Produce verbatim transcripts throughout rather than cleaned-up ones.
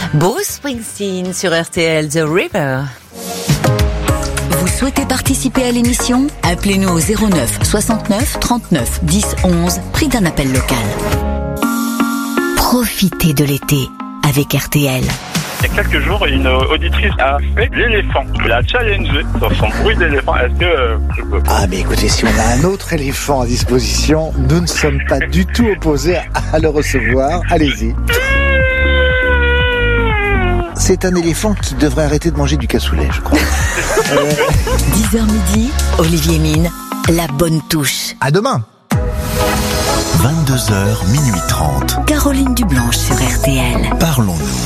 Bruce Springsteen sur R T L, The River. Vous souhaitez participer à l'émission ? Appelez-nous au zéro neuf soixante-neuf trente-neuf dix onze, prix d'un appel local. Profitez de l'été avec R T L. Il y a quelques jours, une auditrice a fait l'éléphant. Elle a challengé sur son bruit d'éléphant. Est-ce que euh, je peux ? Ah, mais écoutez, si on a un autre éléphant à disposition, nous ne sommes pas du tout opposés à le recevoir. Allez-y. C'est un éléphant qui devrait arrêter de manger du cassoulet, je crois. euh... dix heures midi, Olivier Mine, la bonne touche. À demain. vingt-deux heures, minuit trente. Caroline Dublanche sur R T L. Parlons-nous.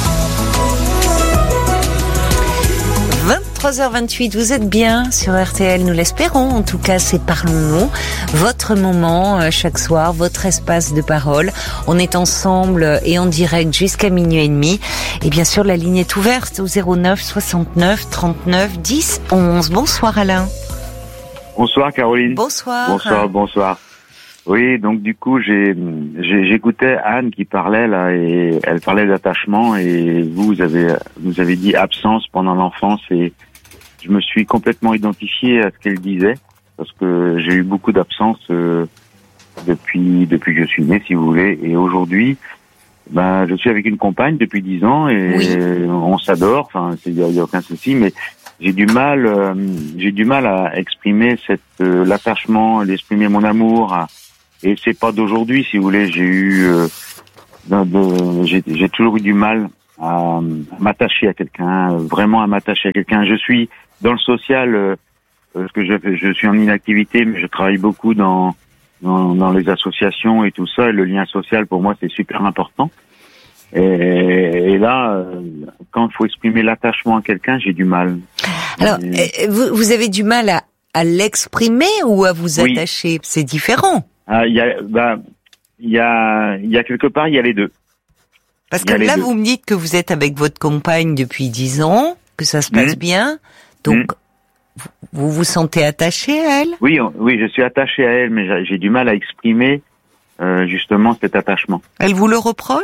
vingt-trois heures vingt-huit, vous êtes bien sur R T L, nous l'espérons. En tout cas, c'est Parlons-nous, votre moment euh, chaque soir, votre espace de parole. On est ensemble et en direct jusqu'à minuit et demi. Et bien sûr, la ligne est ouverte au zéro neuf soixante-neuf trente-neuf dix onze. Bonsoir Alain. Bonsoir Caroline. Bonsoir. Bonsoir, bonsoir. Oui, donc du coup, j'ai, j'ai j'écoutais Anne qui parlait là et elle parlait d'attachement et vous, vous avez vous avez dit absence pendant l'enfance et je me suis complètement identifié à ce qu'elle disait parce que j'ai eu beaucoup d'absences euh, depuis depuis que je suis né, si vous voulez, et aujourd'hui, ben je suis avec une compagne depuis dix ans et oui. on s'adore, enfin il y a, y a aucun souci, mais j'ai du mal euh, j'ai du mal à exprimer cette euh, l'attachement, d'exprimer mon amour. À, Et c'est pas d'aujourd'hui, si vous voulez. J'ai eu, euh, de, de, j'ai, j'ai toujours eu du mal à, à m'attacher à quelqu'un, vraiment à m'attacher à quelqu'un. Je suis dans le social, euh, parce que je, je suis en inactivité, mais je travaille beaucoup dans, dans, dans les associations et tout ça. Et le lien social, pour moi, c'est super important. Et, et là, euh, quand il faut exprimer l'attachement à quelqu'un, j'ai du mal. Alors, et... vous, vous avez du mal à, à l'exprimer ou à vous oui. attacher ? C'est différent. Ah, il y a, bah, il y a, il y a quelque part, il y a les deux. Parce que là, vous me dites que vous êtes avec votre compagne depuis dix ans, que ça se passe mmh. bien, donc mmh. vous vous sentez attaché à elle ? Oui, oui, je suis attaché à elle, mais j'ai, j'ai du mal à exprimer euh, justement cet attachement. Elle vous le reproche ?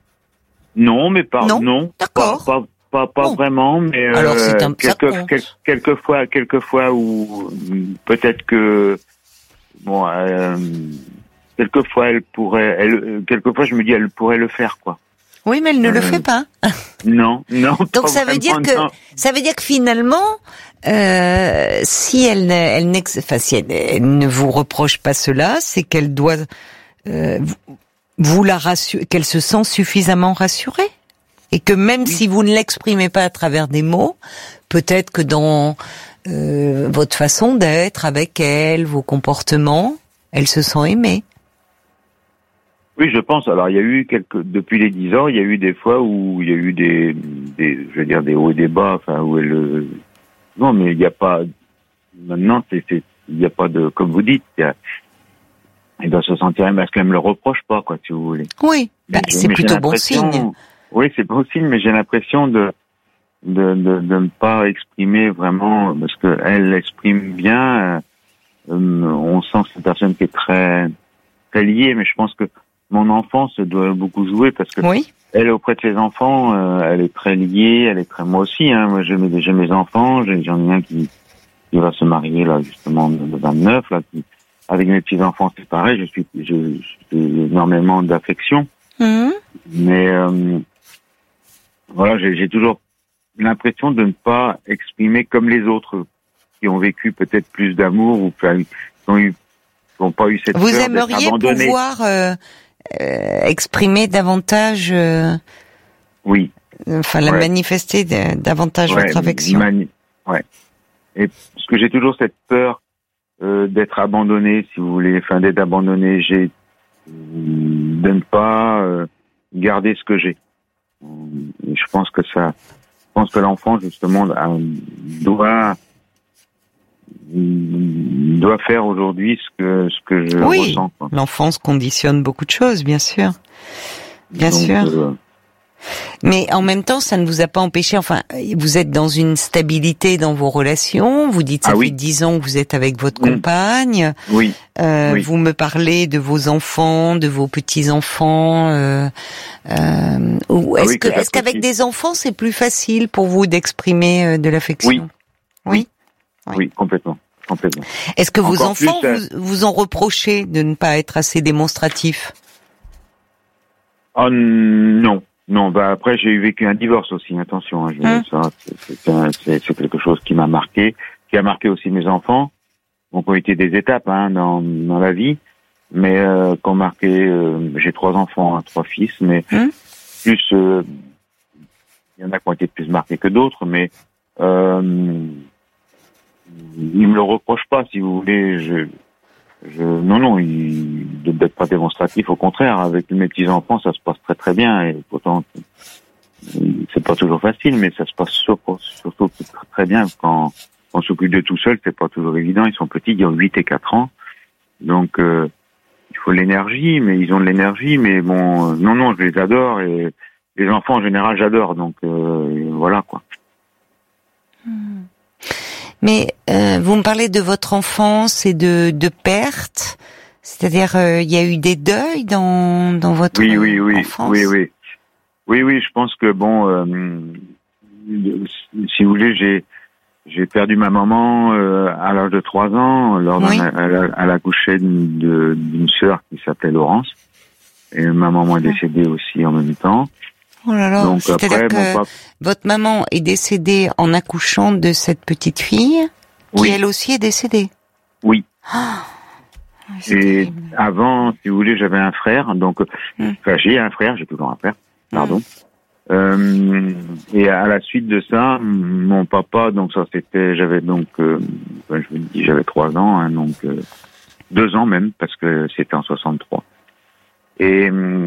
Non, mais pas, non, non d'accord. Pas, pas, pas, pas bon. Vraiment, mais euh, alors c'est un quelques, quelques, quelques fois, quelques fois où peut-être que bon, euh, quelquefois elle pourrait, elle, quelquefois je me dis elle pourrait le faire quoi. Oui, mais elle ne euh, le fait pas. Non, non. Donc ça veut dire que, non. ça veut dire que finalement, euh, si elle, elle, enfin si elle, elle ne vous reproche pas cela, c'est qu'elle doit euh, vous la rassurer, qu'elle se sent suffisamment rassurée, et que même oui. si vous ne l'exprimez pas à travers des mots, peut-être que dans Euh, votre façon d'être avec elle, vos comportements, elle se sent aimée. Oui, je pense. Alors, il y a eu quelques, depuis les dix ans, il y a eu des fois où il y a eu des, des je veux dire, des hauts et des bas, enfin, où elle, non, mais il n'y a pas, maintenant, c'est, c'est, il n'y a pas de, comme vous dites, il y a, elle doit se sentir aimée parce qu'elle me le reproche pas, quoi, si vous voulez. Oui, bah, c'est plutôt bon signe. Oui, c'est bon signe, mais j'ai l'impression de, De, de, de ne pas exprimer vraiment, parce que elle l'exprime bien. Euh, on sent que c'est une personne qui est très, très liée, mais je pense que mon enfance doit beaucoup jouer parce que oui. elle auprès de ses enfants, euh, elle est très liée, elle est très, moi aussi, hein, moi j'ai mes, j'ai mes enfants, j'ai, j'en ai un qui, qui va se marier là justement le vingt-neuf là, qui, avec mes petits enfants c'est pareil, je suis, j'ai, j'ai énormément d'affection, mmh. mais euh, voilà, j'ai, j'ai toujours l'impression de ne pas exprimer comme les autres qui ont vécu peut-être plus d'amour ou qui ont eu, qui n'ont pas eu cette Vous peur aimeriez pouvoir euh, euh, exprimer davantage, euh, oui, enfin la ouais. manifester de, davantage ouais, votre affection. Mani- ouais. Et parce que j'ai toujours cette peur euh, d'être abandonné, si vous voulez, enfin d'être abandonné, j'ai de ne pas euh, garder ce que j'ai. Et je pense que ça. Je pense que l'enfant, justement, doit doit faire aujourd'hui ce que ce que je oui, ressens. Oui, l'enfance conditionne beaucoup de choses, bien sûr, bien Donc, sûr. Euh... Mais en même temps, ça ne vous a pas empêché, enfin, vous êtes dans une stabilité dans vos relations, vous dites ça Ah fait oui. dix ans que vous êtes avec votre Mmh. compagne, Oui. euh, Oui. vous me parlez de vos enfants, de vos petits-enfants, euh, euh, ou Ah est-ce oui, que, que est-ce qu'avec j'apprécie. des enfants, c'est plus facile pour vous d'exprimer euh, de l'affection? Oui. Oui. Oui, Oui. complètement. Complètement. Est-ce que vos Encore enfants plus, euh, vous, vous ont reproché de ne pas être assez démonstratifs? Oh non. Non, bah après j'ai eu vécu un divorce aussi, attention, hein, je, Hum. ça, c'est, c'est, un- c'est, c'est quelque chose qui m'a marqué, qui a marqué aussi mes enfants, donc ont été des étapes hein, dans, dans la vie, mais euh, qu'ont marqué, euh, j'ai trois enfants, hein, trois fils, mais Hum. plus, euh, il y en a qui ont été plus marqués que d'autres, mais euh, ils me le reprochent pas, si vous voulez, je, je non, non, ils ne d'être pas démonstratif, au contraire, avec mes petits-enfants, ça se passe très très bien, et pourtant, c'est pas toujours facile, mais ça se passe surtout, surtout très, très bien quand on s'occupe de tout seul, c'est pas toujours évident, ils sont petits, ils ont huit et quatre ans, donc euh, il faut de l'énergie, mais ils ont de l'énergie, mais bon, euh, non, non, je les adore, et les enfants en général, j'adore, donc euh, voilà quoi. Mais euh, vous me parlez de votre enfance et de, de pertes, c'est-à-dire euh, il y a eu des deuils dans dans votre Oui, oui, oui, enfance. oui, oui, oui, oui. Je pense que bon, euh, si vous voulez, j'ai j'ai perdu ma maman euh, à l'âge de trois ans. Lors Oui. d'un, elle, a, elle a accouché d'une, d'une sœur qui s'appelait Laurence, et ma maman est décédée aussi en même temps. Oh là là, Donc c'est-à-dire après, que mon papa, votre maman est décédée en accouchant de cette petite fille, qui oui, elle aussi est décédée. oui. Ah, c'est Et terrible. avant, si vous voulez, j'avais un frère, donc, Mm. enfin, j'ai un frère, j'ai toujours un frère, pardon. Mm. Euh, et à la suite de ça, mon papa, donc ça c'était, j'avais donc, euh, enfin, je vous dis, j'avais trois ans, hein, donc euh, deux ans même, parce que c'était en soixante-trois. Et euh,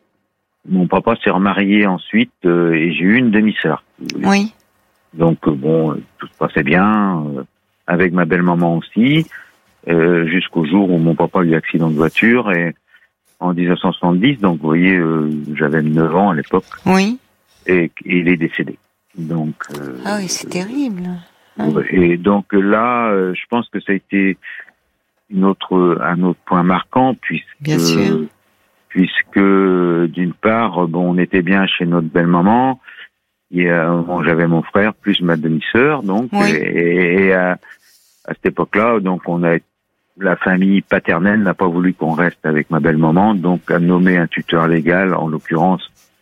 mon papa s'est remarié ensuite, euh, et j'ai eu une demi-sœur. si vous voulez. Oui. Donc euh, bon, euh, tout se passait bien, euh, avec ma belle-maman aussi, euh, jusqu'au jour où mon papa a eu accident de voiture, et en dix-neuf cent soixante-dix, donc vous voyez, euh, j'avais neuf ans à l'époque, Oui. et, et il est décédé. Donc, euh, Ah oui, c'est terrible. Ah. ouais, et donc là, euh, je pense que ça a été une autre, un autre point marquant, puisque, Bien sûr. puisque d'une part, bon, on était bien chez notre belle-maman, et euh, bon, j'avais mon frère plus ma demi-sœur, donc, Oui. et, et à, à cette époque-là, donc on a la famille paternelle n'a pas voulu qu'on reste avec ma belle-maman, donc a nommé un tuteur légal, en l'occurrence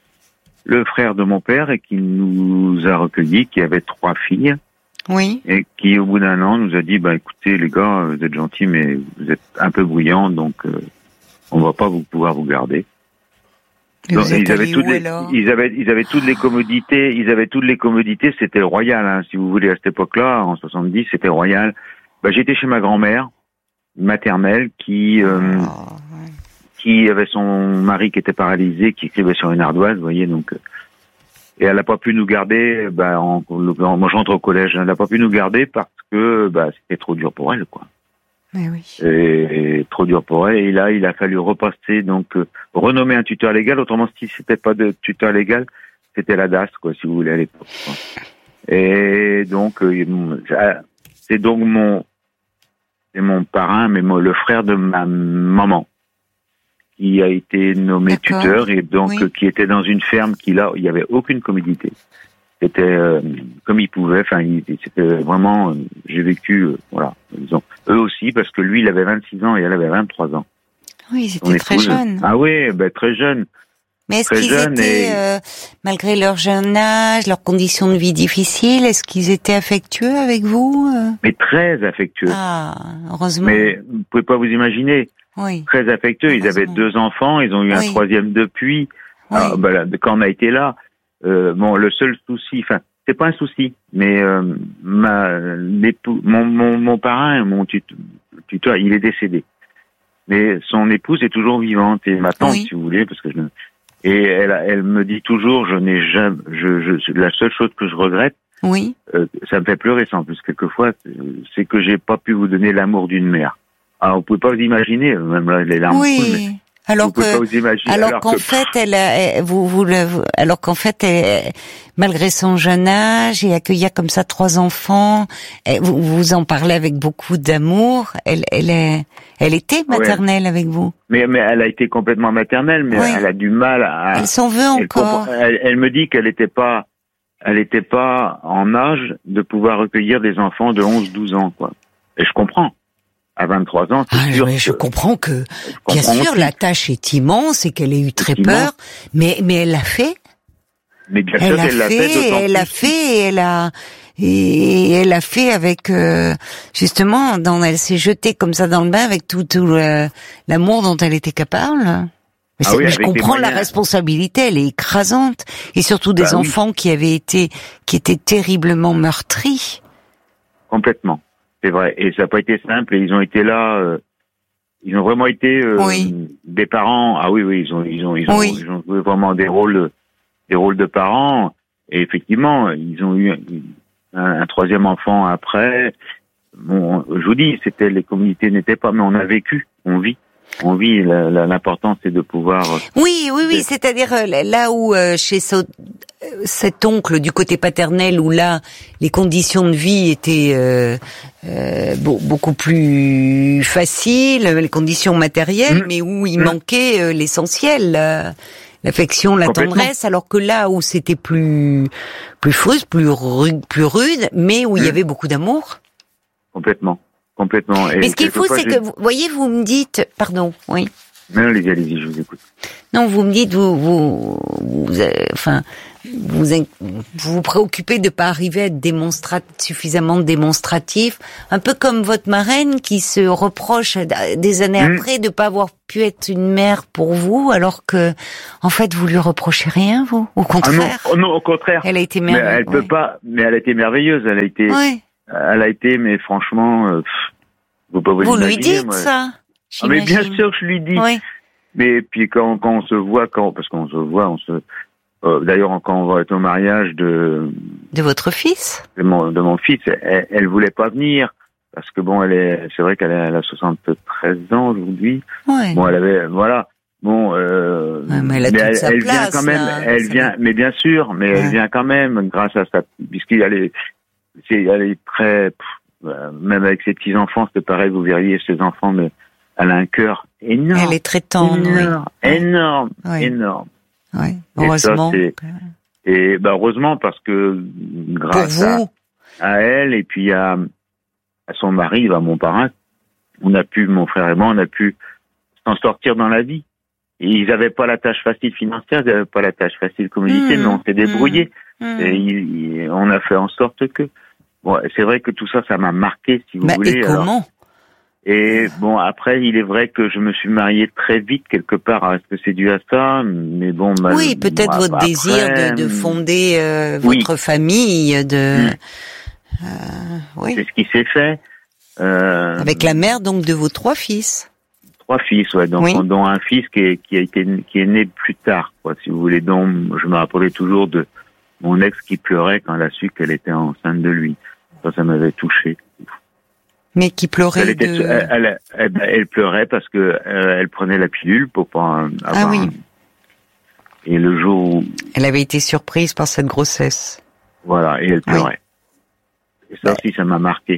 le frère de mon père, et qui nous a recueillis, qui avait trois filles, Oui. et qui au bout d'un an nous a dit, bah écoutez les gars, vous êtes gentils, mais vous êtes un peu bruyants, donc euh, on va pas vous pouvoir vous garder. Et Donc, vous êtes ils avaient allés toutes où les, alors? ils avaient, ils avaient toutes les commodités, ils avaient toutes les commodités, c'était le royal, hein, si vous voulez, à cette époque-là, en soixante-dix, c'était royal. Bah, j'étais chez ma grand-mère maternelle qui, euh, Ah, ouais. qui avait son mari qui était paralysé, qui écrivait sur une ardoise, vous voyez, donc, euh, et elle n'a pas pu nous garder, bah, en, en, moi j'entre au collège, elle n'a pas pu nous garder parce que, bah, c'était trop dur pour elle, quoi. Mais oui. Et, et trop dur pour elle. Et là, il a fallu repasser, donc, euh, renommer un tuteur légal. Autrement, si c'était pas de tuteur légal, c'était la D A S, quoi, si vous voulez, à l'époque, quoi. Et donc, euh, c'est donc mon, c'est mon parrain, mais mon, le frère de ma maman, qui a été nommé D'accord. tuteur, et donc, Oui. euh, qui était dans une ferme qui, là, il y avait aucune commodité. C'était euh, comme il pouvait, enfin, il- c'était vraiment, euh, j'ai vécu, euh, voilà, disons, eux aussi, parce que lui, il avait vingt-six ans et elle avait vingt-trois ans. Oui, ils Son étaient très épouse. jeunes. Ah oui, ben, très jeune. Mais est-ce très qu'ils jeune étaient, et- euh, malgré leur jeune âge, leurs conditions de vie difficiles, est-ce qu'ils étaient affectueux avec vous euh Mais très affectueux. Ah, heureusement. Mais vous pouvez pas vous imaginer, Oui. très affectueux. Ils avaient Heureusement. deux enfants, ils ont eu un Oui. troisième depuis. Oui. Ah, ben, là, quand on a été là, euh, bon, le seul souci, enfin, c'est pas un souci, mais euh, ma, l'époux, mon, mon, mon parrain, mon tut- tuteur, il est décédé. Mais son épouse est toujours vivante, et ma tante, Oui. si vous voulez, parce que je ne... Et elle, elle me dit toujours, je n'ai jamais, je, je, la seule chose que je regrette, Oui. euh, ça me fait pleurer ça en plus quelquefois, c'est que j'ai pas pu vous donner l'amour d'une mère. Alors vous pouvez pas vous imaginer, même là les larmes coulent, mais Oui. Alors vous pouvez que, pas vous imaginer. alors, alors qu'en que, fait, elle, elle vous, vous, le- vous- alors qu'en fait, elle, malgré son jeune âge et accueillir comme ça trois enfants, elle- vous, vous en parlez avec beaucoup d'amour. Elle, elle est, elle était maternelle ouais. avec vous. Mais, mais elle a été complètement maternelle, mais oui. elle a du mal à. Elle s'en veut elle encore. Comprend, elle, elle me dit qu'elle n'était pas, elle n'était pas en âge de pouvoir recueillir des enfants de onze, douze ans, quoi. Et je comprends. À vingt-trois ans, c'est ah, sûr. Oui, je que, comprends que, je comprends bien sûr, aussi. la tâche est immense et qu'elle ait eu très peur, mais, mais elle l'a fait. Mais bien elle sûr l'a qu'elle l'a fait, fait, elle l'a fait, et elle a, et elle l'a fait avec, euh, justement, dans, elle s'est jetée comme ça dans le bain avec tout, tout le, l'amour dont elle était capable. Mais, ah oui, mais je comprends la responsabilité, elle est écrasante, et surtout des bah, enfants oui. qui avaient été, qui étaient terriblement meurtris. Complètement. C'est vrai, et ça n'a pas été simple, et ils ont été là, euh, ils ont vraiment été euh, oui. des parents. Ah oui, oui, ils ont, ils ont, ils ont, oui. ils ont joué vraiment des rôles, des rôles de parents. Et effectivement, ils ont eu un, un troisième enfant après. Bon, je vous dis, c'était les communautés n'étaient pas, mais on a vécu, on vit. On vit, la, la, l'important c'est de pouvoir... Oui, oui, oui, c'est-à-dire là où euh, chez so, cet oncle du côté paternel, où là, les conditions de vie étaient euh, euh, beaucoup plus faciles, les conditions matérielles, mmh. mais où il mmh. manquait euh, l'essentiel, la, l'affection, la tendresse, alors que là où c'était plus plus fruste, plus rude, plus rude, mais où mmh. il y avait beaucoup d'amour. Complètement. Complètement. Et mais ce qu'il faut, c'est j'ai... que, vous voyez, vous me dites, pardon, oui. Non, allez-y, allez-y, je vous écoute. Non, vous me dites, vous, vous, vous enfin, vous, vous vous préoccupez de pas arriver à être démonstrat, suffisamment démonstratif, un peu comme votre marraine qui se reproche des années mmh. après de pas avoir pu être une mère pour vous, alors que, en fait, vous lui reprochez rien, vous, au contraire. Ah non, oh non, au contraire. Elle a été merveilleuse. Mais elle peut ouais. pas, mais elle a été merveilleuse, elle a été. Ouais. Elle a été, mais franchement, euh, pff, vous pas vous, vous lui dites moi. ça. Ah, mais bien sûr que je lui dis. Oui. Mais puis quand quand on se voit, quand parce qu'on se voit, on se. Euh, d'ailleurs, quand on va être au mariage de. De votre fils. De mon de mon fils, elle, elle voulait pas venir parce que bon, elle est, c'est vrai qu'elle a, elle a soixante-treize ans aujourd'hui. Ouais. Bon, elle avait, voilà. Bon, euh, ouais, mais elle, a mais toute elle, sa elle place, vient quand même. là, Elle vient, va... mais bien sûr, mais ouais. elle vient quand même grâce à sa, puisqu'il est. C'est, elle est très, pff, même avec ses petits enfants, c'est pareil. Vous verriez ses enfants, mais elle a un cœur énorme. Elle est très tendre, énorme, oui. énorme, oui. énorme. Oui, heureusement. Et, ça, et bah heureusement parce que grâce à, à elle et puis à, à son mari, à mon parrain, on a pu, mon frère et moi, on a pu s'en sortir dans la vie. Et ils n'avaient pas la tâche facile financière, ils n'avaient pas la tâche facile communauté, mmh, mais on s'est débrouillé. Mmh. Et il, il, on a fait en sorte que... Bon, c'est vrai que tout ça, ça m'a marqué, si vous bah, voulez. Et comment alors. Et bon, après, il est vrai que je me suis marié très vite, quelque part. Est-ce que c'est dû à ça? Mais bon... Mal, oui, peut-être bon, votre après, désir de, de fonder euh, oui. votre famille, de... Mmh. Euh, oui. C'est ce qui s'est fait. Euh, Avec la mère, donc, de vos trois fils. Trois fils, ouais, donc, oui. dont un fils qui est, qui a été, qui est né plus tard, quoi, si vous voulez. Donc, je me rappelais toujours de mon ex qui pleurait quand elle a su qu'elle était enceinte de lui. Ça, ça m'avait touché. Mais qui pleurait elle, était, de... elle, elle, elle, elle pleurait parce que euh, elle prenait la pilule pour pas avoir. Ah oui. Un... Et le jour où elle avait été surprise par cette grossesse. Voilà, et elle pleurait. Oui. Et ça bah... aussi, ça m'a marqué.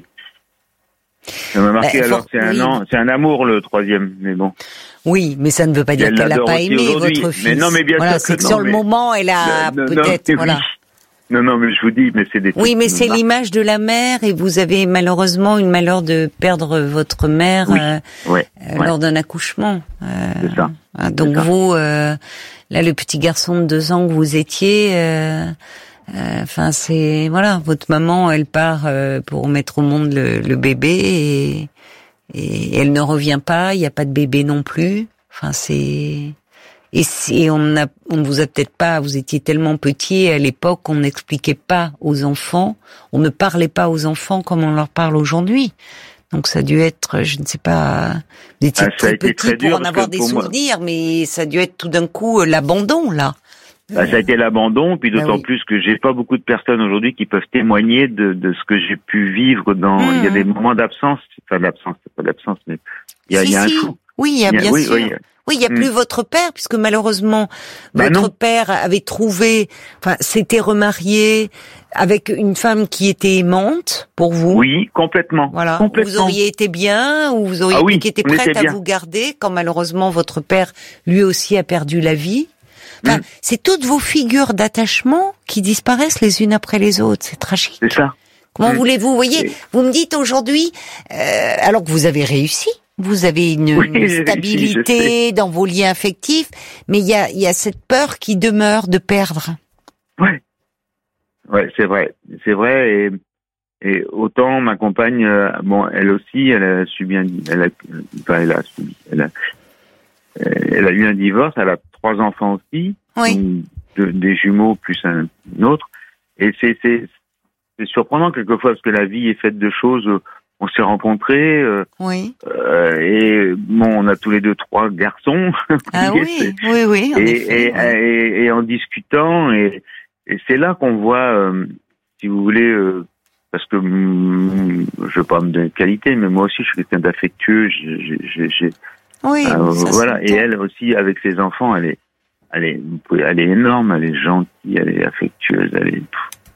Ça m'a marqué. Bah, alors faut... c'est un oui. an, c'est un amour le troisième, mais bon. Oui, mais ça ne veut pas dire qu'elle n'a pas aimé aujourd'hui. votre fils. Mais non, mais bien voilà, sûr c'est que, que non, sur mais... le moment, elle a non, peut-être, non, voilà. Oui. Non, non, mais je vous dis, mais c'est des. Oui, mais c'est l'image de la mère, et vous avez malheureusement eu le malheur de perdre votre mère oui. euh, ouais. euh, ouais. lors d'un accouchement. Euh, c'est ça. Euh, donc c'est ça. vous, euh, là, le petit garçon de deux ans que vous étiez. Euh, Enfin, euh, c'est voilà, votre maman, elle part euh, pour mettre au monde le, le bébé et, et elle ne revient pas. Il n'y a pas de bébé non plus. Enfin, c'est et, et on a, on ne vous a peut-être pas. Vous étiez tellement petit à l'époque, on n'expliquait pas aux enfants, on ne parlait pas aux enfants comme on leur parle aujourd'hui. Donc ça a dû être, je ne sais pas, vous étiez ah, très petit très pour en avoir des souvenirs, moi... mais ça a dû être tout d'un coup euh, l'abandon là. Bah, ça a été l'abandon, puis d'autant ah oui. plus que j'ai pas beaucoup de personnes aujourd'hui qui peuvent témoigner de, de ce que j'ai pu vivre dans. Mmh. Il y a des moments d'absence, c'est pas d'absence, c'est pas d'absence, mais il y a, si, il y a un si. flou. Oui, il y a Il y a- bien oui, sûr. oui. Oui, il y a Mm. plus votre père, puisque malheureusement, Bah votre non. père avait trouvé, enfin, s'était remarié avec une femme qui était aimante pour vous. Oui, complètement. Voilà. Complètement. Vous auriez été bien, ou vous auriez Ah oui, qui était on prête était à bien. vous garder, quand malheureusement votre père, lui aussi, a perdu la vie. Enfin, Mm. c'est toutes vos figures d'attachement qui disparaissent les unes après les autres. C'est tragique. C'est ça. Comment Mm. voulez-vous, vous voyez, Et- vous me dites aujourd'hui, euh, alors que vous avez réussi, vous avez une, Oui, une j'ai réussi, stabilité dans vos liens affectifs, mais il y a, il y a cette peur qui demeure de perdre. Ouais. Ouais, c'est vrai. C'est vrai. Et, et autant ma compagne, euh, bon, elle aussi, elle a subi un, elle a, enfin, elle a subi, elle a, elle a eu un divorce. Elle a trois enfants aussi, Oui. donc, de- des jumeaux plus un, un autre. Et c'est, c'est, c'est surprenant quelquefois parce que la vie est faite de choses. euh, On s'est rencontrés euh, Oui. euh, et bon, on a tous les deux trois garçons. Ah Et oui, c'est- oui, oui, en et, effet. et, ouais. et, et en discutant, et, et c'est là qu'on voit, euh, si vous voulez, euh, parce que hum, je veux pas me donner de qualité, mais moi aussi je suis quelqu'un d'affectueux. J'ai, j'ai, j'ai, j'ai- Oui, euh, ça voilà. Et s'entend. elle aussi, avec ses enfants, elle est, elle est, vous pouvez- elle est énorme, elle est gentille, elle est affectueuse, elle est.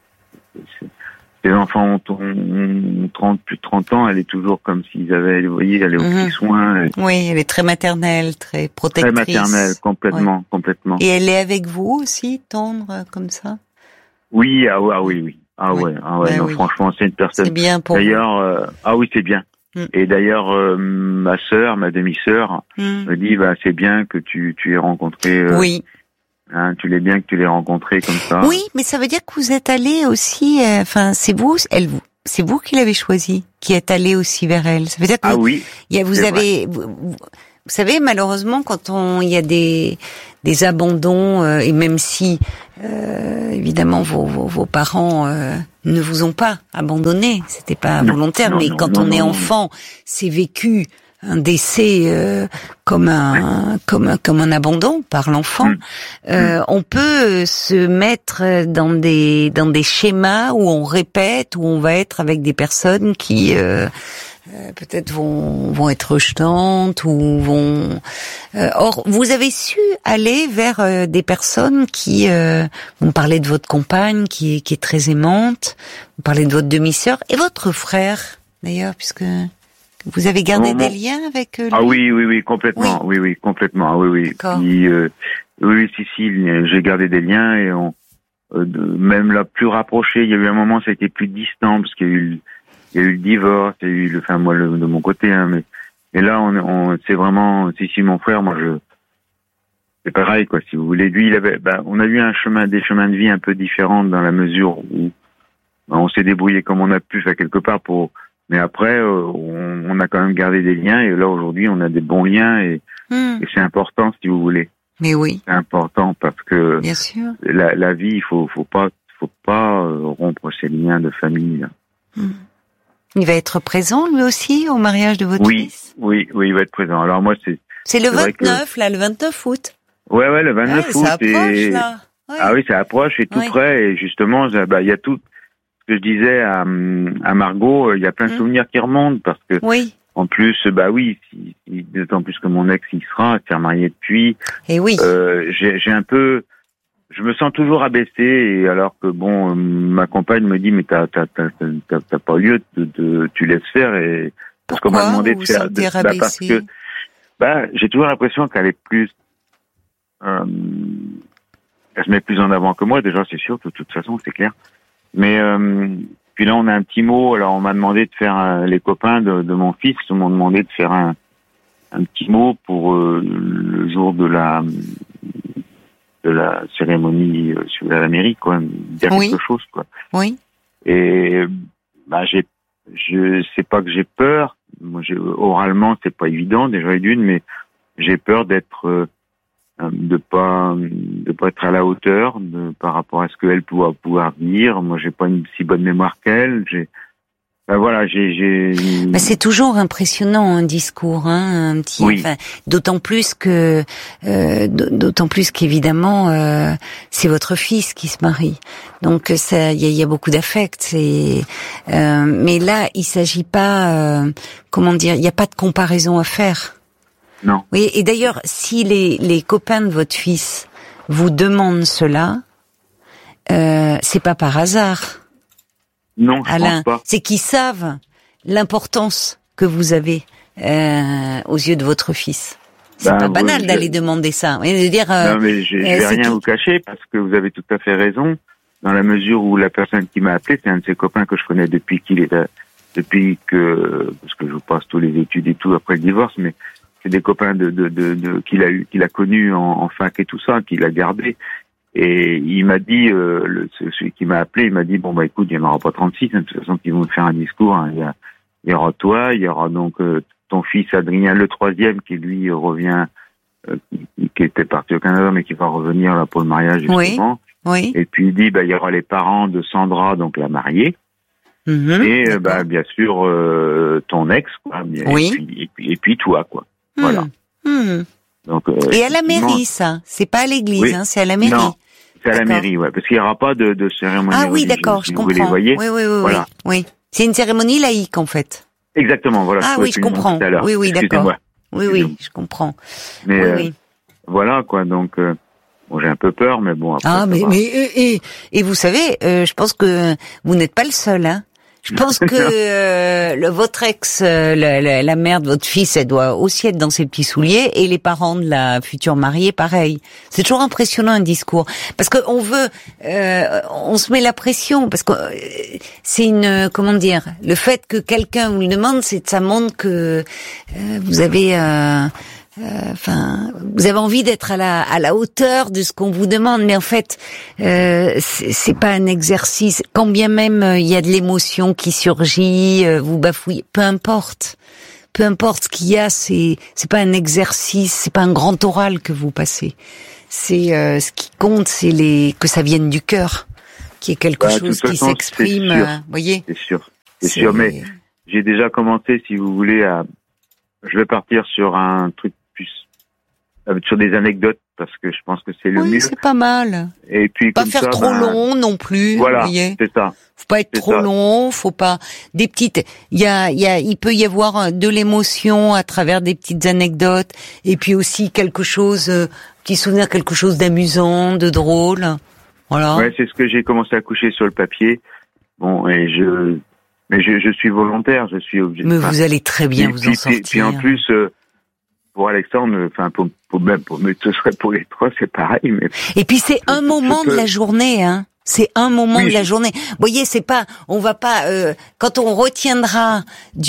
c'est- Les enfants ont, ont trente, plus de trente ans, elle est toujours comme s'ils avaient, vous voyez, elle est aux Mhm. petits soins, elle est Oui, elle est très maternelle, très très protectrice. maternelle, complètement, complètement. Et elle est avec vous aussi, tendre euh, comme ça. Oui, ah, ouais, ah oui, oui. Ah Oui. ouais, ah ouais, Ben non, oui. franchement, c'est une C'est personne. bien pour vous. D'ailleurs, euh, ah oui, c'est bien. Mm. Et d'ailleurs, euh, ma sœur, ma demi-sœur, Hmm. me dit, bah, c'est bien que tu, tu aies rencontré, euh, Oui. hein, tu l'es bien que tu l'aies rencontré comme ça. Oui, mais ça veut dire que vous êtes allé aussi. euh, Enfin, c'est vous, elle, vous, c'est vous qui l'avez choisi, qui êtes allé aussi vers elle. Ça veut dire que Ah vous, oui, il y a, vous c'est avez, vous, vous- vous savez, malheureusement, quand on, il y a des des abandons, euh, et même si euh, évidemment vos, vos, vos parents euh, ne vous ont pas abandonné, c'était pas Non, volontaire, non, mais non, quand non, on est non, non. enfant, c'est vécu un décès euh, comme un comme un, comme un abandon par l'enfant. Mm. Euh, on peut se mettre dans des dans des schémas où on répète, où on va être avec des personnes qui euh, euh, peut-être vont vont être rejetantes ou vont. Euh, or, vous avez su aller vers euh, des personnes qui. Euh, vous me parlez de votre compagne qui est qui est très aimante. Vous parlez de votre demi-sœur et votre frère d'ailleurs, puisque vous avez gardé Mon- des mon- liens avec eux. ah oui, oui, oui, complètement, oui, oui, complètement, ah oui, oui. D'accord. Puis, euh, oui, oui, si, si, j'ai gardé des liens et on, euh, de, même la plus rapprochée. Il y a eu un moment, ça a été plus distant parce qu'il y a eu, le- il y a eu le divorce, il y a eu le, enfin moi le, de mon côté, hein, mais, mais là, on, on, c'est vraiment, si, si, mon frère, moi je, c'est pareil, quoi. Si vous voulez, lui, il avait, ben, on a eu un chemin, des chemins de vie un peu différents dans la mesure où ben, on s'est débrouillé comme on a pu, enfin quelque part pour. Mais après, euh, on, on a quand même gardé des liens et là aujourd'hui, on a des bons liens et, Hmm. et c'est important si vous voulez. Mais oui, C'est important parce que bien sûr. la, la vie, il faut, faut pas, faut pas euh, rompre ces liens de famille. Là. Hmm. Il va être présent lui aussi au mariage de votre Oui, fils. oui, oui, il va être présent. Alors moi, c'est C'est le c'est vrai que- vingt-neuf, là, le vingt-neuf août. ouais, ouais, le vingt-neuf Ouais, août. ça approche et... là. Ouais. Ah oui, ça approche et tout Oui. près et justement, ça- bah, il y a tout. Ce que je disais à, à Margot, il y a plein de Mm. souvenirs qui remontent parce que Oui. en plus, bah oui, si, si- d'autant plus que mon ex il sera, il s'est remarié depuis. Et oui. Euh, j'ai, j'ai un peu, je me sens toujours abaissé et alors que bon, euh, ma compagne me dit mais t'as t'as t'as t'as, t'as pas lieu de, de tu laisses faire et parce qu'on Pourquoi m'a demandé vous de vous faire, sentez de- bah, parce rabaissé que bah j'ai toujours l'impression qu'elle est plus, euh, elle se met plus en avant que moi déjà c'est sûr de toute façon c'est clair. Mais euh, puis là on a un petit mot alors on m'a demandé de faire euh, les copains de, de mon fils m'ont demandé de faire un un petit mot pour euh, le jour de la de la cérémonie euh, sur la mairie quoi dire Oui. quelque chose quoi Oui. et bah j'ai je sais pas que j'ai peur moi j'ai, oralement c'est pas évident déjà et d'une mais j'ai peur d'être euh, de pas de pas être à la hauteur de, par rapport à ce qu'elle pourra pouvoir dire moi j'ai pas une si bonne mémoire qu'elle j'ai ben voilà j'ai j'ai Bah, c'est toujours impressionnant un discours, hein, un petit. Oui. Enfin, d'autant plus que, euh, d'autant plus qu'évidemment, euh, c'est votre fils qui se marie. Donc ça, il y a, y a beaucoup d'affect. C'est, euh, mais là, il s'agit pas, euh, comment dire, il n'y a pas de comparaison à faire. Non. Oui, et d'ailleurs, si les, les copains de votre fils vous demandent cela, euh, c'est pas par hasard. Non, je Alain, pense pas. c'est qu'ils savent l'importance que vous avez euh, aux yeux de votre fils. C'est Ben, pas vous- banal je- d'aller demander ça. Et de dire, euh, Non, mais je, je euh, vais c'est rien qui- vous cacher parce que vous avez tout à fait raison. Dans la mesure où la personne qui m'a appelé, c'est un de ses copains que je connais depuis qu'il est, à- depuis que, parce que je vous passe tous les études et tout après le divorce, mais c'est des copains de, de, de, de qu'il a eu, qu'il a connus en, en fac et tout ça, qu'il a gardé. Et il m'a dit, euh, le, celui qui m'a appelé, il m'a dit, bon bah écoute, il n'y en aura pas trente-six, hein, de toute façon, ils vont me faire un discours. Hein. Il, y a, il y aura toi, il y aura donc euh, ton fils Adrien, le troisième, qui lui revient, euh, qui, qui était parti au Canada, mais qui va revenir là pour le mariage justement. Oui. Et puis il dit, bah il y aura les parents de Sandra, donc la mariée, Mhm, et euh, d'accord. bah bien sûr euh, ton ex, quoi. Et Oui. puis, et puis, et puis toi, quoi. Voilà. Hmm. Donc. euh, Et à la effectivement, mairie, ça, c'est pas à l'église, Oui. hein, c'est à la mairie. Non, c'est à la D'accord. mairie, ouais, parce qu'il n'y aura pas de, de cérémonie. Ah oui, religieuse, d'accord, si je vous voulez, comprends. voyez. Oui, oui, oui, Voilà. oui, oui. C'est une cérémonie laïque, en fait. Exactement, voilà. Ah je oui, trouvais je plus le nom comprends. tout à l'heure. Oui, oui, d'accord. Excusez-moi. Oui, oui, je comprends. Mais Oui, euh, oui. voilà, quoi. Donc, euh, bon, j'ai un peu peur, mais bon. Après, Ah, ça mais, va. mais et, et, et vous savez, euh, je pense que vous n'êtes pas le seul, hein. Je pense que euh, le, votre ex, euh, la, la, la mère de votre fils, elle doit aussi être dans ses petits souliers, et les parents de la future mariée, pareil. C'est toujours impressionnant un discours, parce que on veut, euh, on se met la pression, parce que euh, c'est une, comment dire, le fait que quelqu'un vous le demande, c'est ça montre que euh, vous avez. Euh, Enfin, euh, vous avez envie d'être à la à la hauteur de ce qu'on vous demande, mais en fait, euh, c'est, c'est pas un exercice. Quand bien même il euh, y a de l'émotion qui surgit, euh, vous bafouillez, peu importe, peu importe ce qu'il y a, c'est c'est pas un exercice, c'est pas un grand oral que vous passez. C'est euh, ce qui compte, c'est les que ça vienne du cœur, qu'il y ait quelque Bah, de chose toute qui façon, s'exprime. c'est sûr. Euh, voyez, C'est sûr, c'est sûr, mais j'ai déjà commencé, si vous voulez, à. Je vais partir sur un truc plus sur des anecdotes parce que je pense que c'est le oui, mieux. c'est pas mal. Et puis Pas comme faire ça, trop ben, long non plus. Voilà, vous voyez. c'est ça. Faut pas être C'est trop ça. long, faut pas des petites. Il y a, il y a, il peut y avoir de l'émotion à travers des petites anecdotes, et puis aussi quelque chose, euh, petit souvenir, quelque chose d'amusant, de drôle. Voilà. Ouais, c'est ce que j'ai commencé à coucher sur le papier. Bon, et je, mais je, je suis volontaire, je suis obligé. Mais enfin, vous allez très bien et vous puis, en sortir. Puis, puis en plus, euh, pour Alexandre, enfin pour, pour même pour, mais ce serait pour les trois, c'est pareil. Mais Et puis c'est un je moment peux- de la journée, hein. C'est un moment Oui, de la je- journée. Vous voyez, c'est pas, on va pas, euh, quand on retiendra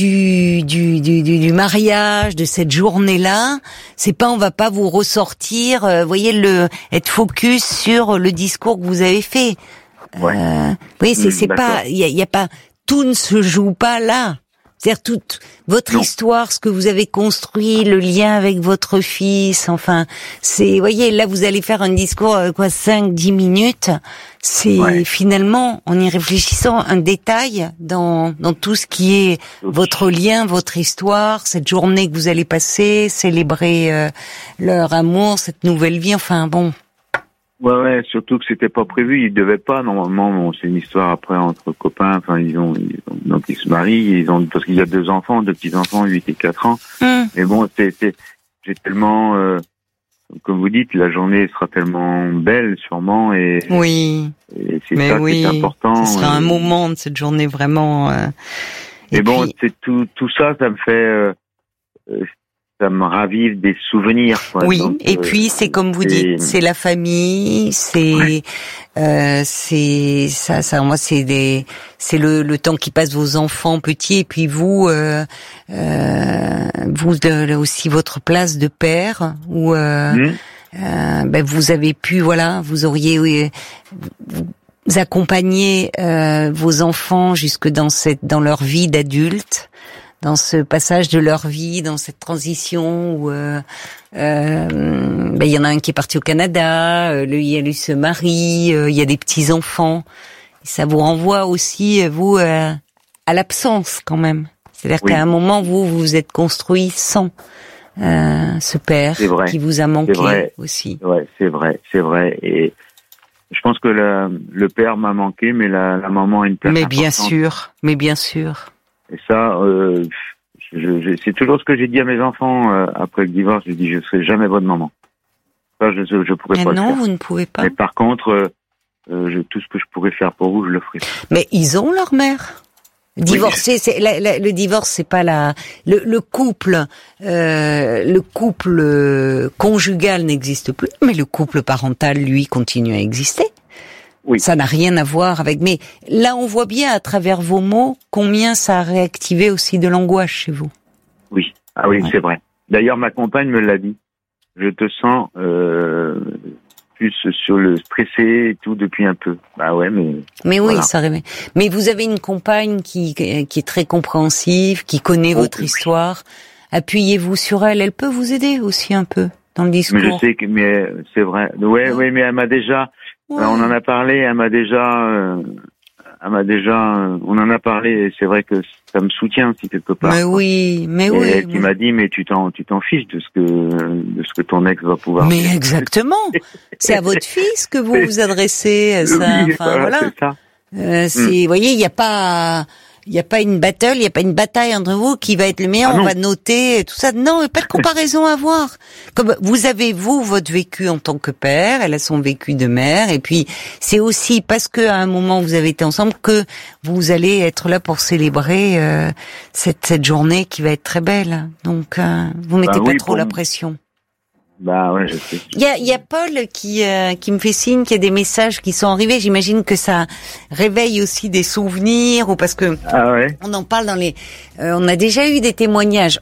du, du, du, du, du mariage, de cette journée-là, c'est pas, on va pas vous ressortir, euh, vous voyez, le, être focus sur le discours que vous avez fait. Ouais. Euh, vous voyez, c'est, Mmh, c'est d'accord. pas, il y a, y a pas, tout ne se joue pas là. C'est-à-dire toute votre Non. histoire, ce que vous avez construit, le lien avec votre fils, enfin, c'est, vous voyez, là vous allez faire un discours, euh, quoi, cinq, dix minutes, c'est Ouais. finalement, en y réfléchissant, un détail dans, dans tout ce qui est votre lien, votre histoire, cette journée que vous allez passer, célébrer euh, leur amour, cette nouvelle vie, enfin bon. Ouais, ouais, surtout que c'était pas prévu, ils devaient pas, normalement, bon, c'est une histoire après entre copains, enfin, ils ont, ils ont- donc ils se marient, ils ont, parce qu'il y a deux enfants, deux petits-enfants, huit et quatre ans, Hum. mais bon, c'est, c'est, j'ai tellement, euh, comme vous dites, la journée sera tellement belle, sûrement, et, Oui, et c'est mais ça oui, qui est important. ce sera un et- moment de cette journée vraiment. Euh, Et, bon, puis- c'est tout, tout ça, ça me fait, euh, euh, ça me ravive des souvenirs, quoi. Oui, Donc, et euh, puis c'est comme vous c'est- dites, c'est la famille, c'est Ouais. euh, c'est ça, ça moi c'est des c'est le, le temps qui passe vos enfants petits, et puis vous euh, euh, vous de, aussi votre place de père où euh, Mmh. euh, ben vous avez pu voilà vous auriez oui, vous accompagner euh, vos enfants jusque dans cette dans leur vie d'adulte, dans ce passage de leur vie, dans cette transition où euh, euh, ben, il y en a un qui est parti au Canada, euh, le, il y a lui se marie, euh, il y a des petits enfants. Ça vous renvoie aussi vous euh, à l'absence quand même. C'est-à-dire Oui. qu'à un moment vous vous vous êtes construit sans euh, ce père C'est vrai. qui vous a manqué C'est vrai. aussi. Ouais, c'est vrai, c'est vrai. Et je pense que la, le père m'a manqué, mais la, la maman a une place Mais bien importante. sûr, mais bien sûr. Et ça, euh, je, je, c'est toujours ce que j'ai dit à mes enfants euh, après le divorce. J'ai dit, je serai jamais votre maman. Ça, je, je, je pourrais Mais pas non, le faire. vous ne pouvez pas. Mais par contre, euh, euh, je, tout ce que je pourrais faire pour vous, je le ferai. Mais ils ont leur mère. Divorcer, oui. c'est la, la, le divorce, c'est pas la le, le couple, euh, le couple euh, conjugal n'existe plus, mais le couple parental, lui, continue à exister. Oui. Ça n'a rien à voir avec. Mais là, on voit bien à travers vos mots combien ça a réactivé aussi de l'angoisse chez vous. Oui, ah oui, ouais. C'est vrai. D'ailleurs, ma compagne me l'a dit. Je te sens euh, plus sur le stressé et tout depuis un peu. Bah ouais, mais. Mais oui, voilà. ça réveille. Mais vous avez une compagne qui qui est très compréhensive, qui connaît oh, votre oui. histoire. Appuyez-vous sur elle. Elle peut vous aider aussi un peu dans le discours. Mais je sais que, mais c'est vrai. Ouais, ouais, ouais mais elle m'a déjà. Ouais. On en a parlé. Elle m'a déjà. Euh, elle m'a déjà. Euh, on en a parlé. Et c'est vrai que ça me soutient aussi quelque part. Mais oui, mais et oui. Elle qui mais... m'a dit, mais tu t'en, tu t'en fiches de ce que, de ce que ton ex va pouvoir. Mais faire. exactement. C'est à votre fils que vous vous adressez à ça. Oui, enfin voilà. voilà. C'est ça. Euh, c'est, mm. vous voyez, il n'y a pas. Il n'y a pas une battle, il n'y a pas une bataille entre vous qui va être le meilleur, ah on va noter, tout ça. Non, il n'y a pas de comparaison à avoir. Comme vous avez, vous, votre vécu en tant que père, elle a son vécu de mère, et puis c'est aussi parce que à un moment vous avez été ensemble que vous allez être là pour célébrer euh, cette, cette journée qui va être très belle. Donc, euh, vous mettez bah, pas oui, trop la pression. Bah ouais, je sais. Il y a, il y a Paul qui euh, qui me fait signe qu'il y a des messages qui sont arrivés. J'imagine que ça réveille aussi des souvenirs ou parce que ah ouais. on en parle dans les. Euh, on a déjà eu des témoignages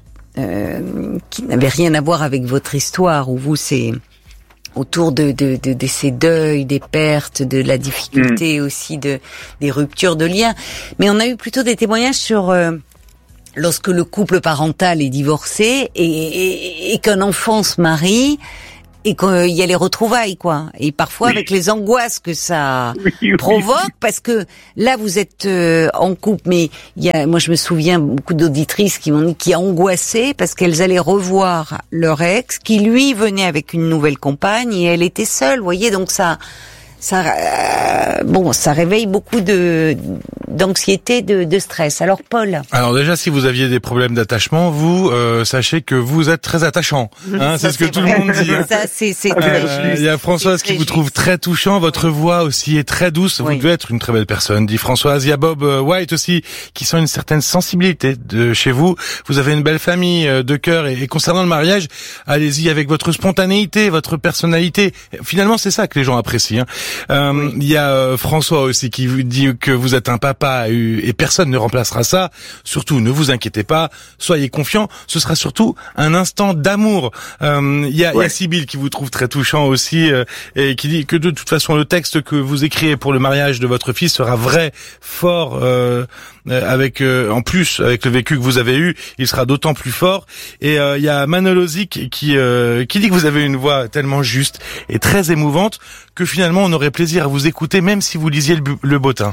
euh, qui n'avaient rien à voir avec votre histoire où vous c'est autour de de de, de ces deuils, des pertes, de la difficulté mmh. aussi de des ruptures de liens. Mais on a eu plutôt des témoignages sur euh, lorsque le couple parental est divorcé et, et, et qu'un enfant se marie et qu'il y a les retrouvailles, quoi. Et parfois oui. avec les angoisses que ça oui, oui, provoque, oui. parce que là vous êtes euh, en couple, mais il y a, moi je me souviens beaucoup d'auditrices qui m'ont dit qui angoissaient parce qu'elles allaient revoir leur ex, qui lui venait avec une nouvelle compagne et elle était seule, vous voyez, donc ça. Ça, euh, bon, ça réveille beaucoup de d'anxiété, de, de stress. Alors, Paul. Alors déjà, si vous aviez des problèmes d'attachement, vous euh, sachez que vous êtes très attachant. Hein, c'est ce que tout vrai. le monde dit. Hein. Ça, c'est c'est très euh, juste. Il y a Françoise qui vous juste. trouve très touchant. Votre voix aussi est très douce. Oui. Vous devez être une très belle personne, dit Françoise. Il y a Bob White aussi qui sent une certaine sensibilité de chez vous. Vous avez une belle famille de cœur et, et concernant le mariage, allez-y avec votre spontanéité, votre personnalité. Finalement, c'est ça que les gens apprécient. Hein. Euh, oui. Il y a euh, François aussi qui vous dit que vous êtes un papa et, et personne ne remplacera ça. Surtout, ne vous inquiétez pas, soyez confiants. Ce sera surtout un instant d'amour. Euh, il y a, ouais. il y a Sybille qui vous trouve très touchant aussi euh, et qui dit que de toute façon le texte que vous écrivez pour le mariage de votre fils sera vrai, fort. Euh, avec euh, en plus avec le vécu que vous avez eu, il sera d'autant plus fort. Et il euh, y a Manolozic qui euh, qui dit que vous avez une voix tellement juste et très émouvante que finalement on aurait plaisir à vous écouter même si vous lisiez le, le bottin.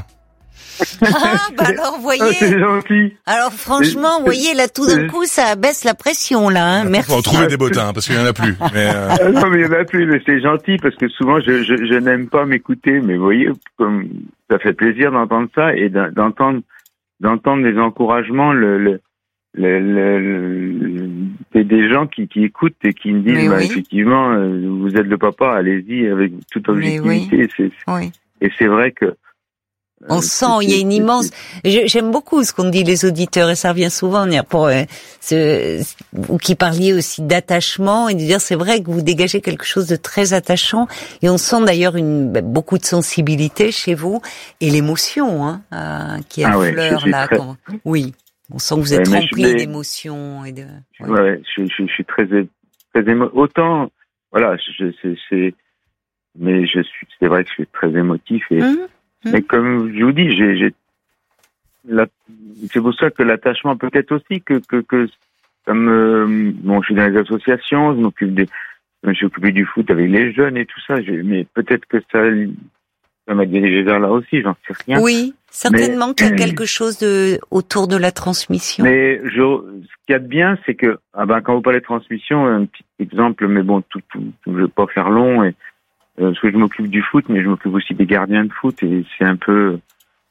Ah bah alors voyez. Oh, c'est gentil. Alors franchement, vous voyez là tout d'un coup ça baisse la pression là. Hein. Merci. Faut en trouver des bottins parce qu'il y en a plus. Mais euh... ah non mais il y en a plus. Mais c'est gentil parce que souvent je je, je n'aime pas m'écouter, mais vous voyez comme ça fait plaisir d'entendre ça et d'entendre d'entendre les encouragements, le, le, le, le, le des, des gens qui, qui écoutent et qui me disent, bah, oui. effectivement, euh, vous êtes le papa, allez-y avec toute objectivité. Oui. C'est, oui. Et c'est vrai que... Euh, on sent, il y a une immense... J'aime beaucoup ce qu'on dit les auditeurs et ça revient souvent pour euh, ce, vous qui parliez aussi d'attachement et de dire c'est vrai que vous dégagez quelque chose de très attachant et on sent d'ailleurs une beaucoup de sensibilité chez vous et l'émotion hein, euh, qui affleure ah ouais, là. Très... Quand... Oui, on sent que vous êtes ouais, rempli suis... d'émotions et de. Ouais, ouais je, je, je suis très très émo... autant voilà, je, c'est, c'est mais je suis c'est vrai que je suis très émotif et mmh. Mais comme je vous dis, j'ai, j'ai la, c'est pour ça que l'attachement peut-être aussi que que que ça me bon, je suis dans les associations, je m'occupe des, je me suis occupé du foot avec les jeunes et tout ça. J'ai, mais peut-être que ça, ça m'a dirigé vers là aussi, j'en sais rien. Oui, certainement mais, qu'il y a quelque chose de autour de la transmission. Mais je, ce qu'il y a de bien, c'est que ah ben quand vous parlez de transmission, un petit exemple, mais bon, tout, tout, tout je vais pas faire long et. Parce que je m'occupe du foot, mais je m'occupe aussi des gardiens de foot et c'est un peu,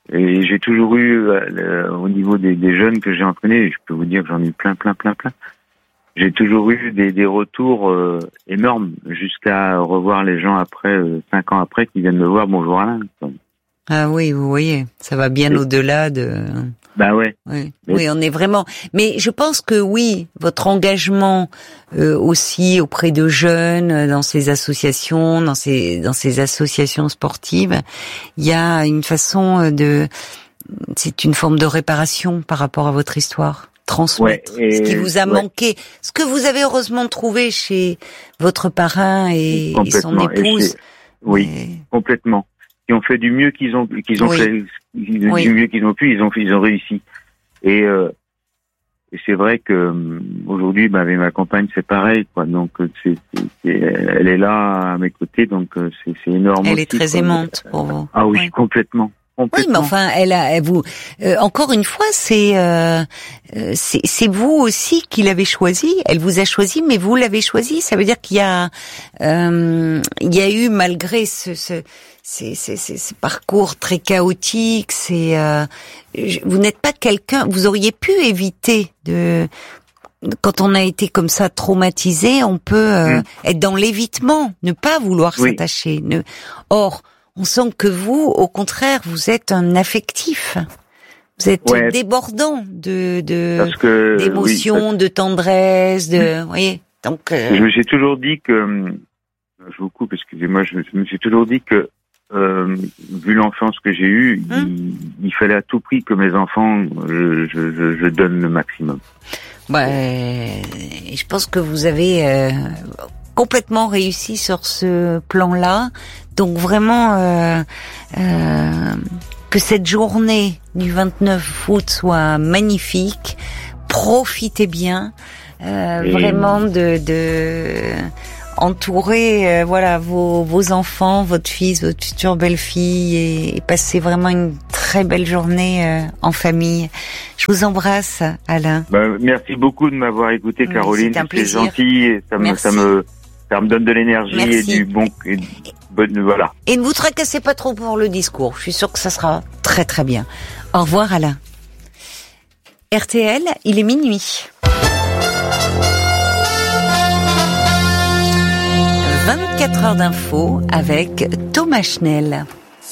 Et j'ai toujours eu, euh, au niveau des, des jeunes que j'ai entraînés, je peux vous dire que j'en ai eu plein, plein, plein, plein. J'ai toujours eu des, des retours euh, énormes, jusqu'à revoir les gens après, euh, cinq ans après, qui viennent me voir, bonjour Alain. Ah oui, vous voyez, ça va bien Et... au-delà de... Bah ouais. Oui, Mais... oui, on est vraiment... Mais je pense que oui, votre engagement euh, aussi auprès de jeunes, dans ces associations, dans ces, dans ces associations sportives, il y a une façon de... C'est une forme de réparation par rapport à votre histoire. Transmettre ouais, et... ce qui vous a ouais. manqué, ce que vous avez heureusement trouvé chez votre parrain et, et son épouse. Et chez... Oui, et... complètement. Qui ont fait du mieux qu'ils ont, qu'ils ont oui. fait, du oui. mieux qu'ils ont pu, ils ont, ils ont réussi. Et, euh, et c'est vrai que aujourd'hui, bah, avec ma compagne, c'est pareil, quoi. Donc, c'est, c'est, c'est, elle est là à mes côtés, donc c'est, c'est énorme. Elle aussi, est très quoi. aimante pour vous. Ah oui, oui. complètement. Oui, mais enfin, elle a, elle vous. Euh, encore une fois, c'est, euh, c'est, c'est vous aussi qui l'avez choisi. Elle vous a choisi, mais vous l'avez choisi. Ça veut dire qu'il y a, euh, il y a eu malgré ce, ce, ces, ces, ces, ces parcours très chaotiques. C'est, euh, vous n'êtes pas quelqu'un. Vous auriez pu éviter de. Quand on a été comme ça traumatisé, on peut euh, mmh. être dans l'évitement, ne pas vouloir oui. s'attacher. Ne... Or. On sent que vous, au contraire, vous êtes un affectif. Vous êtes ouais. débordant de, de parce que, d'émotions, oui, de tendresse, de, vous voyez. Donc, euh... je me suis toujours dit que, je vous coupe, excusez-moi, je me suis toujours dit que, euh, vu l'enfance que j'ai eue, hum. il, il fallait à tout prix que mes enfants, je, je, je donne le maximum. Bah, je pense que vous avez euh, complètement réussi sur ce plan-là. Donc vraiment euh, euh, que cette journée du vingt-neuf août soit magnifique. Profitez bien, euh, vraiment de, de entourer euh, voilà vos, vos enfants, votre fils, votre future belle-fille et, et passez vraiment une très belle journée euh, en famille. Je vous embrasse, Alain. Bah, merci beaucoup de m'avoir écouté, Caroline. C'est un plaisir. C'est gentil et ça me, ça me ça me donne de l'énergie merci. et du bon. Et Bonne, voilà. Et ne vous tracassez pas trop pour le discours. Je suis sûre que ça sera très très bien. Au revoir Alain. R T L, il est minuit. vingt-quatre heures d'infos avec Thomas Schnell.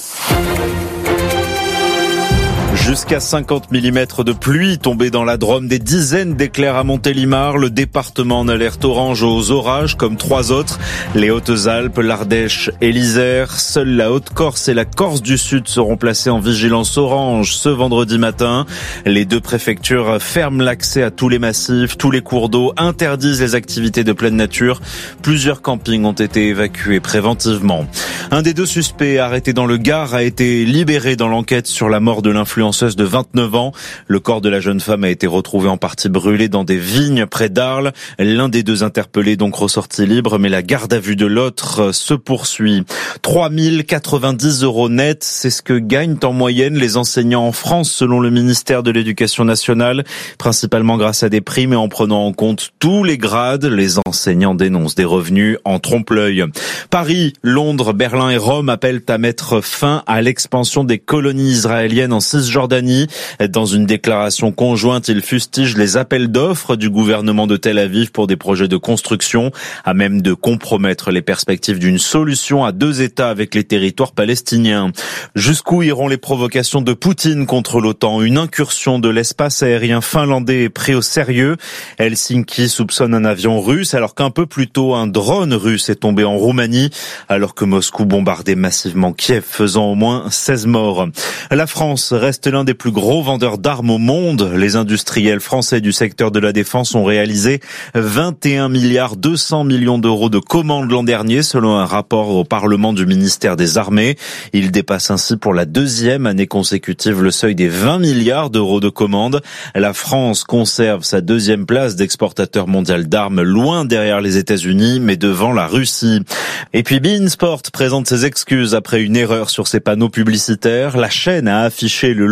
Jusqu'à cinquante millimètres de pluie tombée dans la Drôme, des dizaines d'éclairs à Montélimar, le département en alerte orange aux orages comme trois autres, les Hautes-Alpes, l'Ardèche et l'Isère. Seule la Haute-Corse et la Corse du Sud seront placées en vigilance orange ce vendredi matin. Les deux préfectures ferment l'accès à tous les massifs, tous les cours d'eau, interdisent les activités de pleine nature. Plusieurs campings ont été évacués préventivement. Un des deux suspects arrêtés dans le Gard a été libéré dans l'enquête sur la mort de l'influenceuse de vingt-neuf ans. Le corps de la jeune femme a été retrouvé en partie brûlé dans des vignes près d'Arles. L'un des deux interpellés donc ressorti libre, mais la garde à vue de l'autre se poursuit. trois mille quatre-vingt-dix euros net, c'est ce que gagnent en moyenne les enseignants en France selon le ministère de l'Éducation nationale, principalement grâce à des primes et en prenant en compte tous les grades. Les enseignants dénoncent des revenus en trompe-l'œil. Paris, Londres, Berlin et Rome appellent à mettre fin à l'expansion des colonies israéliennes en Cisjordanie. Dans une déclaration conjointe, ils fustigent les appels d'offres du gouvernement de Tel Aviv pour des projets de construction à même de compromettre les perspectives d'une solution à deux États avec les territoires palestiniens. Jusqu'où iront les provocations de Poutine contre l'OTAN? Une incursion de l'espace aérien finlandais est prise au sérieux. Helsinki soupçonne un avion russe alors qu'un peu plus tôt un drone russe est tombé en Roumanie alors que Moscou bombardait massivement Kiev, faisant au moins seize morts. La France reste l'un des plus gros vendeurs d'armes au monde. Les industriels français du secteur de la défense ont réalisé vingt et un milliards deux cents millions d'euros de commandes l'an dernier, selon un rapport au Parlement du ministère des Armées. Il dépasse ainsi pour la deuxième année consécutive le seuil des vingt milliards d'euros de commandes. La France conserve sa deuxième place d'exportateur mondial d'armes, loin derrière les États-Unis, mais devant la Russie. Et puis beIN Sport présente ses excuses après une erreur sur ses panneaux publicitaires. La chaîne a affiché le logo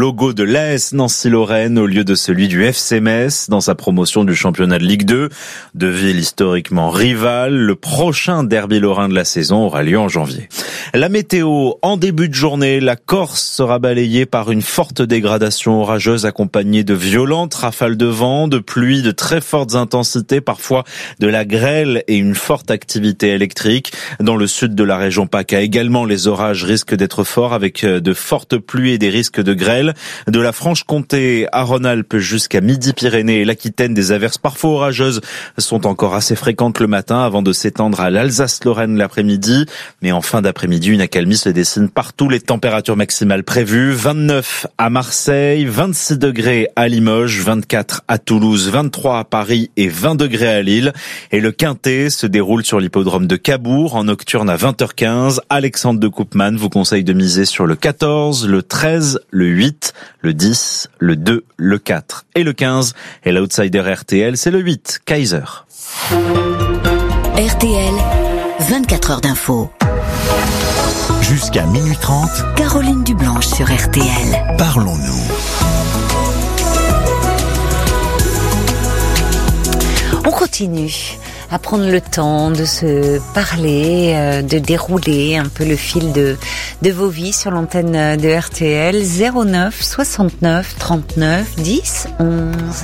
logo de l'A S Nancy-Lorraine au lieu de celui du F C Metz dans sa promotion du championnat de Ligue deux. Deux villes historiquement rivales, le prochain derby lorrain de la saison aura lieu en janvier. La météo, en début de journée, la Corse sera balayée par une forte dégradation orageuse accompagnée de violentes rafales de vent, de pluie de très fortes intensités, parfois de la grêle et une forte activité électrique. Dans le sud de la région PACA également, les orages risquent d'être forts avec de fortes pluies et des risques de grêle. De la Franche-Comté à Rhône-Alpes jusqu'à Midi-Pyrénées et l'Aquitaine, des averses parfois orageuses sont encore assez fréquentes le matin avant de s'étendre à l'Alsace-Lorraine l'après-midi. Mais en fin d'après-midi, une accalmie se dessine partout. Les températures maximales prévues, vingt-neuf à Marseille, vingt-six degrés à Limoges, vingt-quatre à Toulouse, vingt-trois à Paris et vingt degrés à Lille. Et le Quintet se déroule sur l'hippodrome de Cabourg en nocturne à vingt heures quinze. Alexandre de Koopman vous conseille de miser sur le quatorze, le treize, le huit, le dix, le deux, le quatre et le quinze. Et l'outsider R T L, c'est le huit, Kaiser. R T L, vingt-quatre heures d'info. Jusqu'à minuit trente, Caroline Dublanche sur R T L. Parlons-nous. On continue à prendre le temps de se parler, de dérouler un peu le fil de, de vos vies sur l'antenne de R T L. zéro neuf soixante-neuf trente-neuf dix onze.